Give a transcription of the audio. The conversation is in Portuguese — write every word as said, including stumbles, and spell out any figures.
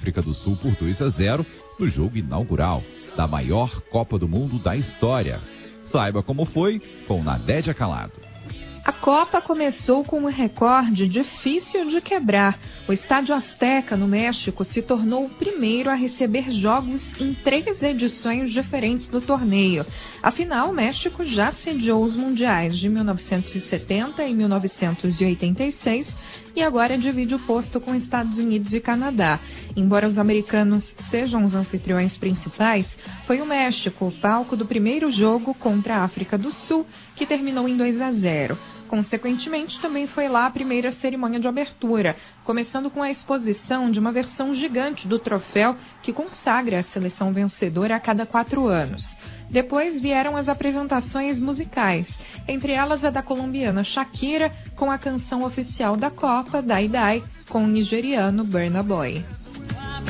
África do Sul por dois a zero no jogo inaugural da maior Copa do Mundo da história. Saiba como foi com Nadédia Calado. A Copa começou com um recorde difícil de quebrar. O Estádio Azteca, no México, se tornou o primeiro a receber jogos em três edições diferentes do torneio. Afinal, o México já sediou os mundiais de mil novecentos e setenta e mil novecentos e oitenta e seis e agora divide o posto com Estados Unidos e Canadá. Embora os americanos sejam os anfitriões principais, foi o México o palco do primeiro jogo contra a África do Sul, que terminou em dois a zero. Consequentemente, também foi lá a primeira cerimônia de abertura, começando com a exposição de uma versão gigante do troféu que consagra a seleção vencedora a cada quatro anos. Depois vieram as apresentações musicais, entre elas a da colombiana Shakira, com a canção oficial da Copa, Dai Dai, com o nigeriano Burna Boy.